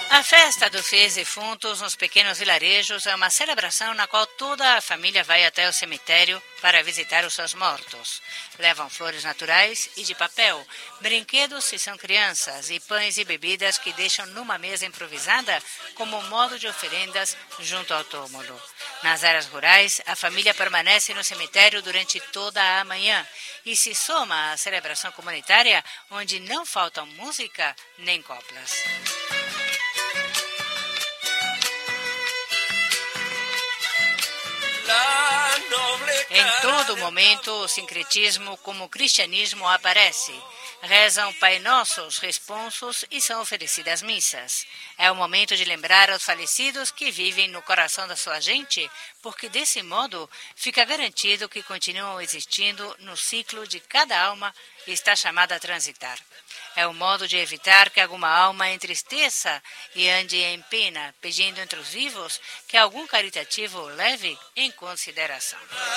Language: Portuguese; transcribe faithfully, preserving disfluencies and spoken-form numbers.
A festa do Fiéis Defuntos nos pequenos vilarejos é uma celebração na qual toda a família vai até o cemitério para visitar os seus mortos. Levam flores naturais e de papel, brinquedos se são crianças e pães e bebidas que deixam numa mesa improvisada como modo de oferendas junto ao túmulo. Nas áreas rurais, a família permanece no cemitério durante toda a manhã e se soma à celebração comunitária onde não faltam música nem coplas. Em todo momento, o sincretismo como o cristianismo aparece. Rezam Pai Nossos responsos e são oferecidas missas. É o momento de lembrar aos falecidos que vivem no coração da sua gente, porque desse modo fica garantido que continuam existindo no ciclo de cada alma e está chamada a transitar. É o modo de evitar que alguma alma entristeça e ande em pena, pedindo entre os vivos que algum caritativo o leve em consideração.